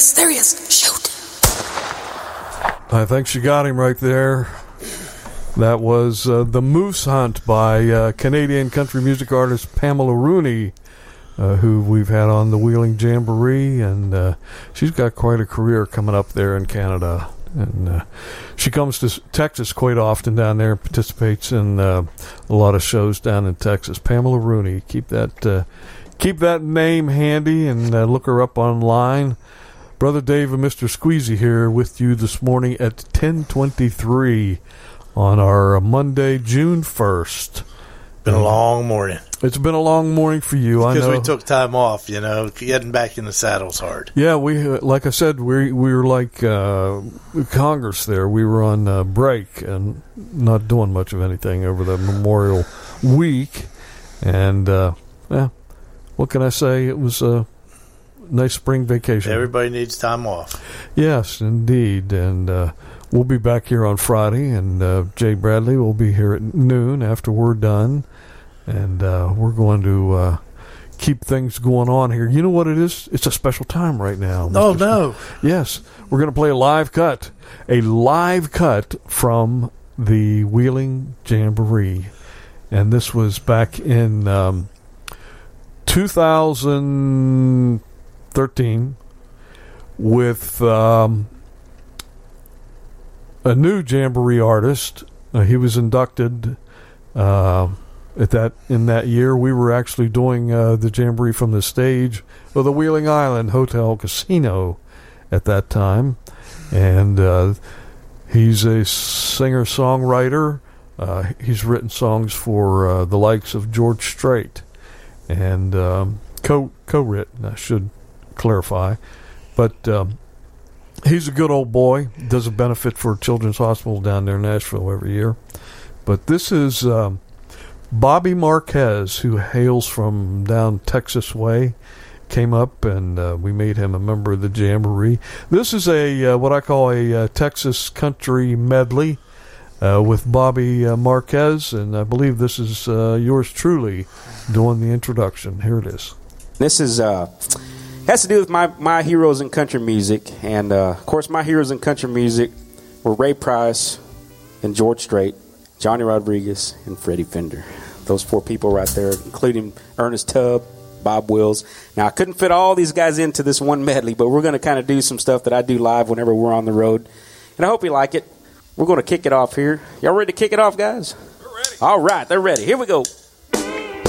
There he is. Shoot. I think she got him right there. That was The Moose Hunt by Canadian country music artist Pamela Rooney, who we've had on the Wheeling Jamboree, and she's got quite a career coming up there in Canada. And she comes to Texas quite often down there and participates in a lot of shows down in Texas. Pamela Rooney. Keep that name handy and look her up online. Brother Dave and Mr. Squeezy here with you this morning at 10:23 on our Monday, June 1st. Been a long morning. It's been a long morning for you. I know. Because we took time off, getting back in the saddle's hard. Yeah, we like I said, we were like Congress there. We were on break and not doing much of anything over the Memorial Week. And, what can I say? It was a nice spring vacation. Everybody needs time off. Yes, indeed. And we'll be back here on Friday, and Jay Bradley will be here at noon after we're done. And we're going to keep things going on here. You know what it is? It's a special time right now. Oh, no. Yes. We're going to play a live cut from the Wheeling Jamboree. And this was back in 2013 with a new Jamboree artist. He was inducted in that year. We were actually doing the Jamboree from the stage of the Wheeling Island Hotel Casino at that time. And he's a singer-songwriter. He's written songs for the likes of George Strait and co-written, I should clarify. But he's a good old boy. Does a benefit for Children's Hospital down there in Nashville every year. But this is Bobby Marquez, who hails from down Texas way, came up and we made him a member of the Jamboree. This is what I call a Texas country medley with Bobby Marquez, and I believe this is yours truly doing the introduction. Here it is. This is has to do with my heroes in country music, and of course my heroes in country music were Ray Price and George Strait, Johnny Rodriguez, and Freddie Fender. Those four people right there, including Ernest Tubb, Bob Wills. Now, I couldn't fit all these guys into this one medley, but we're going to kind of do some stuff that I do live whenever we're on the road. And I hope you like it. We're going to kick it off here. Y'all ready to kick it off, guys? We're ready. All right, they're ready. Here we go.